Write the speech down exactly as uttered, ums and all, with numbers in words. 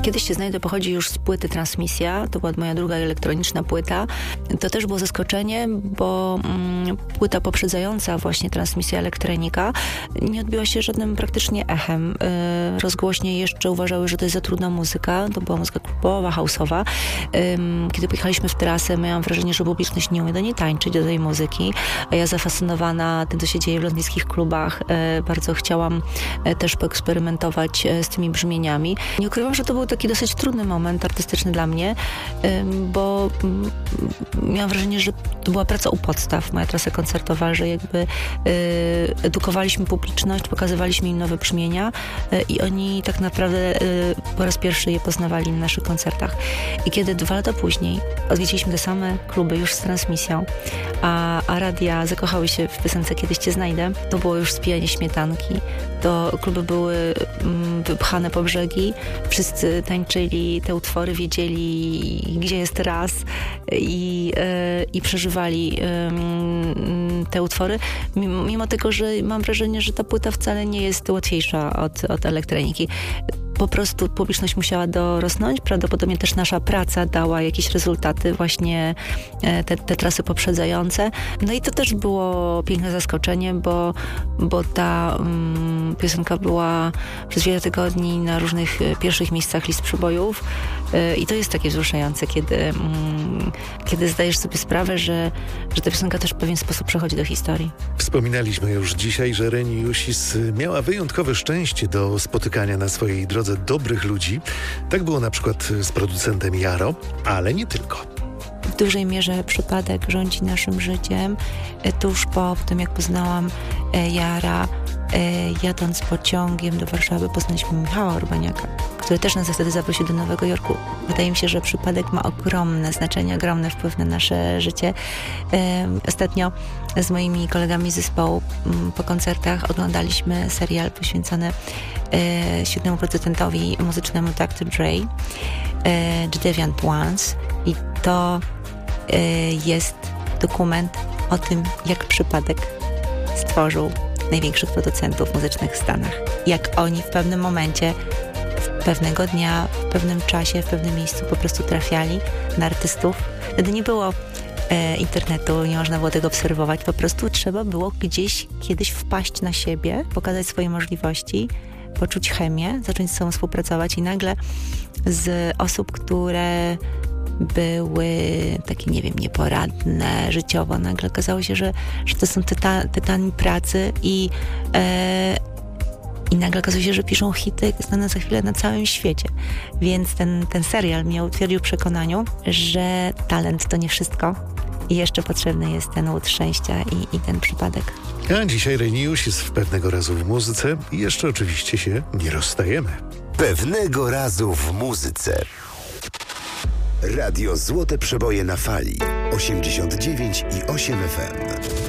Kiedyś Cię znajdę pochodzi już z płyty Transmisja. To była moja druga elektroniczna płyta. To też było zaskoczenie, bo mm, płyta poprzedzająca właśnie Transmisja Elektronika nie odbiła się żadnym praktycznie echem. Yy, rozgłośnie jeszcze uważały, że to jest za trudna muzyka. To była muzyka klubowa, house'owa. Yy, kiedy pojechaliśmy w trasę, miałam wrażenie, że publiczność nie umie do niej tańczyć, do tej muzyki. A ja zafascynowana tym, co się dzieje w londyńskich klubach, yy, bardzo chciałam yy, też poeksperymentować yy, z tymi brzmieniami. Nie ukrywam, że to był taki dosyć trudny moment artystyczny dla mnie, yy, bo yy, miałam wrażenie, że to była praca u podstaw, moja trasa koncertowa, że jakby yy, edukowaliśmy publiczność, pokazywaliśmy im nowe brzmienia yy, i oni tak naprawdę yy, po raz pierwszy je poznawali na naszych koncertach. I kiedy dwa lata później odwiedziliśmy te same kluby już z Transmisją, a, a radia zakochały się w piosence Kiedyś Cię znajdę, to było już spijanie śmietanki. To kluby były mm, wypchane po brzegi, wszyscy tańczyli te utwory, wiedzieli, gdzie jest raz i, yy, i przeżywali yy, te utwory, mimo, mimo tego, że mam wrażenie, że ta płyta wcale nie jest łatwiejsza od, od elektroniki. Po prostu publiczność musiała dorosnąć. Prawdopodobnie też nasza praca dała jakieś rezultaty, właśnie te, te trasy poprzedzające. No i to też było piękne zaskoczenie, bo, bo ta um, piosenka była przez wiele tygodni na różnych pierwszych miejscach list przebojów. Yy, I to jest takie wzruszające, kiedy, um, kiedy zdajesz sobie sprawę, że, że ta piosenka też w pewien sposób przechodzi do historii. Wspominaliśmy już dzisiaj, że Reni Jusis miała wyjątkowe szczęście do spotykania na swojej drodze dobrych ludzi. Tak było na przykład z producentem Jaro, ale nie tylko. W dużej mierze przypadek rządzi naszym życiem. Tuż po tym, jak poznałam Jara, jadąc pociągiem do Warszawy, poznaliśmy Michała Urbaniaka, który też nas wtedy zaprosił do Nowego Jorku. Wydaje mi się, że przypadek ma ogromne znaczenie, ogromny wpływ na nasze życie. Ostatnio z moimi kolegami z zespołu po koncertach oglądaliśmy serial poświęcony świetnemu producentowi muzycznemu doktor Dre, The Deviant Ones, i to jest dokument o tym, jak przypadek stworzył największych producentów muzycznych w Stanach. Jak oni w pewnym momencie, pewnego dnia, w pewnym czasie, w pewnym miejscu po prostu trafiali na artystów. Wtedy nie było e, internetu, nie można było tego obserwować. Po prostu trzeba było gdzieś kiedyś wpaść na siebie, pokazać swoje możliwości, poczuć chemię, zacząć z sobą współpracować i nagle z osób, które były takie, nie wiem, nieporadne życiowo, nagle okazało się, że, że to są tyta, tytani pracy i, e, i nagle okazuje się, że piszą hity znane za chwilę na całym świecie. Więc ten, ten serial mnie utwierdził w przekonaniu, że talent to nie wszystko i jeszcze potrzebny jest ten łód szczęścia i, i ten przypadek. A dzisiaj Reni Jusis w Pewnego razu w muzyce i jeszcze oczywiście się nie rozstajemy. Pewnego razu w muzyce. Radio Złote Przeboje na fali osiemdziesiąt dziewięć i osiem F M.